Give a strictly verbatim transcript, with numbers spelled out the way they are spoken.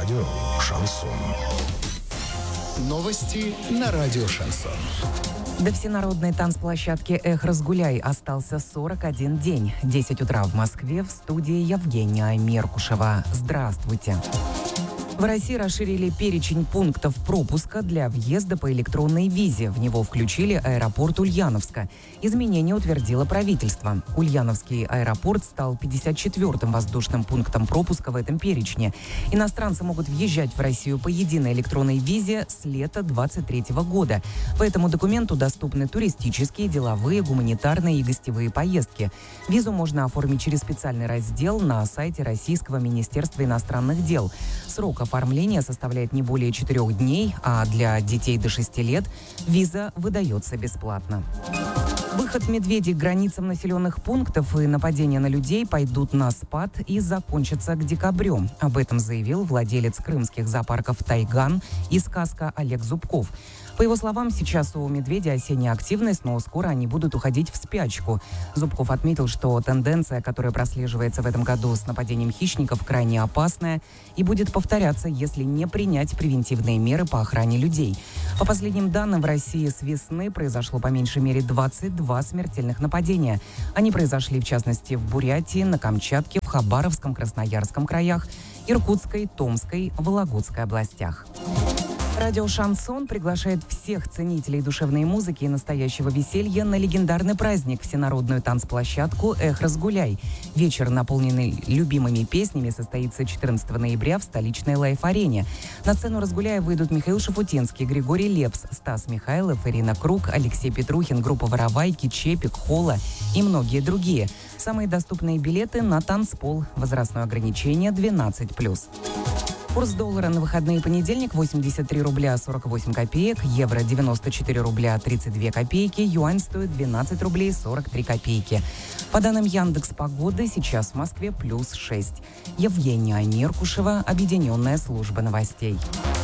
Радио «Шансон». Новости на радио «Шансон». До всенародной танцплощадки «Эх, разгуляй» остался сорок один день. десять утра в Москве, в студии Евгения Меркушева. Здравствуйте. В России расширили перечень пунктов пропуска для въезда по электронной визе. В него включили аэропорт Ульяновска. Изменение утвердило правительство. Ульяновский аэропорт стал пятьдесят четвёртым воздушным пунктом пропуска в этом перечне. Иностранцы могут въезжать в Россию по единой электронной визе с лета двадцать третьего года. По этому документу доступны туристические, деловые, гуманитарные и гостевые поездки. Визу можно оформить через специальный раздел на сайте Российского министерства иностранных дел. Срок оформления составляет не более четырех дней, а для детей до шести лет виза выдается бесплатно. Выход медведей к границам населенных пунктов и нападения на людей пойдут на спад и закончатся к декабрю. Об этом заявил владелец крымских зоопарков «Тайган» и «Сказка» Олег Зубков. По его словам, сейчас у медведя осенняя активность, но скоро они будут уходить в спячку. Зубков отметил, что тенденция, которая прослеживается в этом году с нападением хищников, крайне опасная и будет повторяться, если не принять превентивные меры по охране людей. По последним данным, в России с весны произошло по меньшей мере двадцать два смертельных нападения. Они произошли, в частности, в Бурятии, на Камчатке, в Хабаровском, Красноярском краях, Иркутской, Томской, Вологодской областях. Радио «Шансон» приглашает всех ценителей душевной музыки и настоящего веселья на легендарный праздник, всенародную танцплощадку «Эх, разгуляй». Вечер, наполненный любимыми песнями, состоится четырнадцатого ноября в столичной Лайф-арене. На сцену «Разгуляя» выйдут Михаил Шафутинский, Григорий Лепс, Стас Михайлов, Ирина Круг, Алексей Петрухин, группа «Воровайки», Чепик, Холла и многие другие. Самые доступные билеты на танцпол. Возрастное ограничение двенадцать плюс. Курс доллара на выходные понедельник восемьдесят три рубля сорок восемь копеек, евро девяносто четыре рубля тридцать две копейки, юань стоит двенадцать рублей сорок три копейки. По данным Яндекс.Погоды, сейчас в Москве плюс шесть. Евгения Меркушева, Объединенная служба новостей.